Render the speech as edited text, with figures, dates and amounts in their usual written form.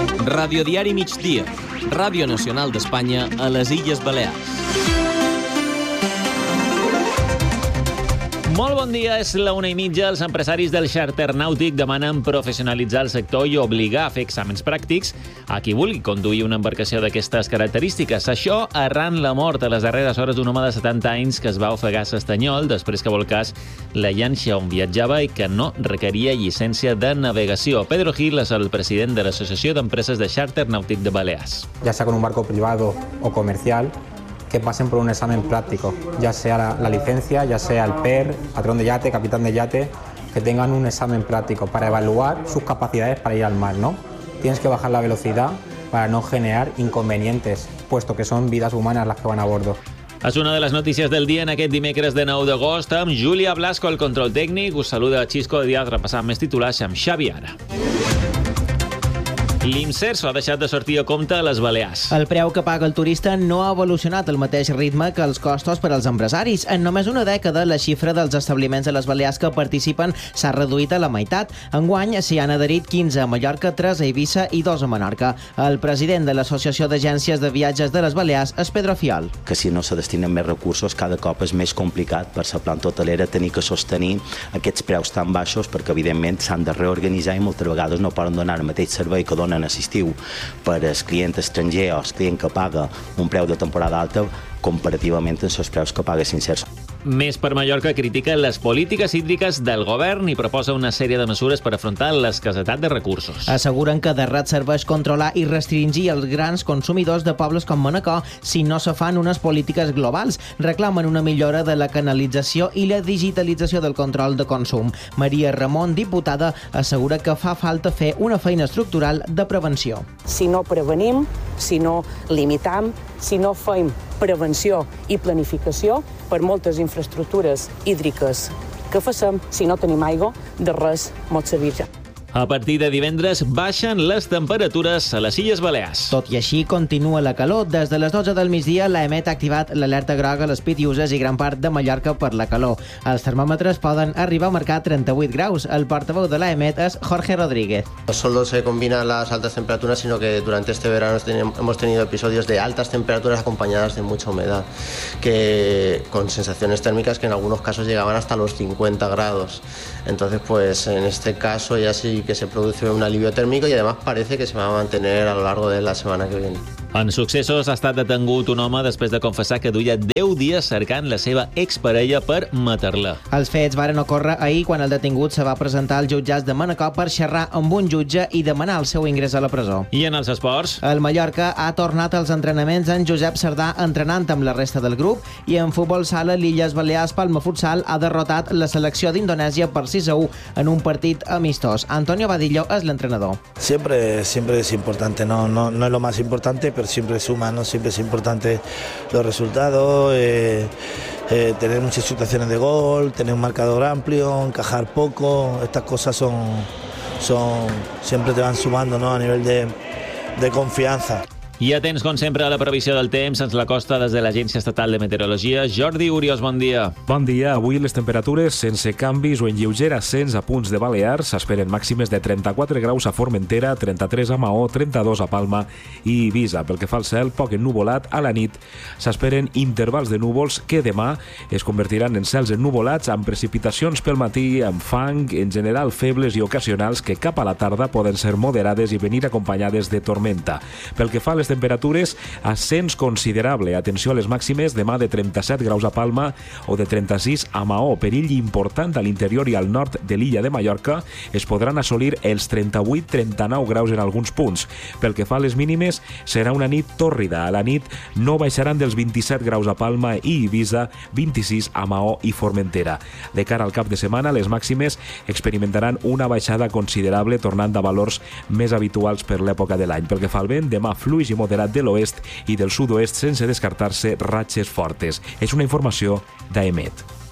Radiodiari Migdia, Ràdio Nacional d'Espanya a les Illes Balears. Molt bon dia, és la 1:30. Els empresaris del xàrter nàutic demanen professionalitzar el sector i obligar a fer exàmens pràctics a qui vulgui conduir una embarcació d'aquestes característiques. Això arran la mort a les darreres hores d'un home de 70 anys que es va ofegar a S'Estanyol després que volcés la llanxa on viatjava i que no requeria llicència de navegació. Pedro Gil és el president de l'Associació d'Empreses de Xàrter Nàutic de Balears. Ya sea con un barco privado o comercial, que pasen por un examen práctico, ya sea la licencia, ya sea el PER, patrón de yate, capitán de yate, que tengan un examen práctico para evaluar sus capacidades para ir al mar, ¿no? Tienes que bajar la velocidad para no generar inconvenientes, puesto que son vidas humanas las que van a bordo. És una de les notícies del dia en aquest dimecres de 9 d'agost amb Júlia Blasco, el control tècnic. Us saluda Xisco Díaz, repassant més titulars amb Xavi Ara. L'Imserso ha deixat de sortir a compte a les Balears. El preu que paga el turista no ha evolucionat al mateix ritme que els costos per als empresaris. En només una dècada, la xifra dels establiments a les Balears que participen s'ha reduït a la meitat. Enguany s'hi han adherit 15 a Mallorca, 3 a Eivissa i 2 a Menorca. El president de l'Associació d'Agències de Viatges de les Balears és Pedro Fiol. Que si no se destinen més recursos, cada cop és més complicat per la planta hotelera tenir que sostenir aquests preus tan baixos perquè, evidentment, s'han de reorganitzar i moltes vegades no poden donar el mateix servei que donen a l'estiu per al client estranger o el client que paga un preu de temporada alta comparativament amb els preus que paga Imserso. Més per Mallorca critica les polítiques hídriques del govern i proposa una sèrie de mesures per afrontar l'escassetat de recursos. Asseguren que de res serveix controlar i restringir els grans consumidors de pobles com Manacor si no se fan unes polítiques globals. Reclamen una millora de la canalització i la digitalització del control de consum. Maria Ramon, diputada, assegura que fa falta fer una feina estructural de prevenció. Si no prevenim, si no limitam, si no fem prevenció i planificació per moltes infraestructures hídriques que facem, si no tenim aigua, de res mos servirà. A partir de divendres baixen les temperatures a les Illes Balears. Tot i així, continua la calor. Des de les 12 del migdia, l'EMET ha activat l'alerta groga a les Pitiuses i gran part de Mallorca per la calor. Els termòmetres poden arribar a marcar 38 graus. El portaveu de l'EMET és Jorge Rodríguez. No solo se combinan las altas temperaturas, sino que durante este verano hemos tenido episodios de altas temperaturas acompañadas de mucha humedad, con sensaciones térmicas que en algunos casos llegaban hasta los 50 grados. Entonces, pues en este caso ya sí que se produce un alivio térmico y además parece que se va a mantener a lo largo de la semana que viene. En successos ha estat detengut un home després de confessar que duia 10 dies cercant la seva exparella per matar-la. Els fets varen ocórrer ahir quan el detingut se va presentar als jutjats de Manacor per xerrar amb un jutge i demanar el seu ingrés a la presó. I en els esports? El Mallorca ha tornat als entrenaments en Josep Cerdà entrenant amb la resta del grup i en futbol sala l'Illes Balears Palma Futsal ha derrotat la selecció d'Indonèsia per 6-1 en un partit amistós. Antonio Vadillo es el entrenador. Siempre es importante, no es lo más importante, pero siempre suma, ¿no? Siempre es importante los resultados, tener muchas situaciones de gol, tener un marcador amplio, encajar poco, estas cosas siempre te van sumando, ¿no? A nivel de confianza. I atents, com sempre, a la previsió del temps. Ens la costa des de l'Agència Estatal de Meteorologia. Jordi Urios, bon dia. Bon dia. Avui les temperatures sense canvis o en lleuger ascens a punts de Balears. S'esperen màximes de 34 graus a Formentera, 33 a Maó, 32 a Palma i Eivissa. Pel que fa al cel, poc ennuvolat. A la nit s'esperen intervals de núvols que demà es convertiran en cels ennuvolats amb precipitacions pel matí, amb fang, en general febles i ocasionals que cap a la tarda poden ser moderades i venir acompanyades de tormenta. Pel que fa a les temperatures, ascens considerable. Atenció a les màximes, demà de 37 graus a Palma o de 36 a Maó. Perill important a l'interior i al nord de l'illa de Mallorca. Es podran assolir els 38-39 graus en alguns punts. Pel que fa a les mínimes, serà una nit tòrrida. A la nit no baixaran dels 27 graus a Palma i Eivissa, 26 a Maó i Formentera. De cara al cap de setmana, les màximes experimentaran una baixada considerable, tornant a valors més habituals per l'època de l'any. Pel que fa al vent, demà fluix i moderat de l'oest i del sud-oest sense descartar-se ratxes fortes. És una informació d'AEMET.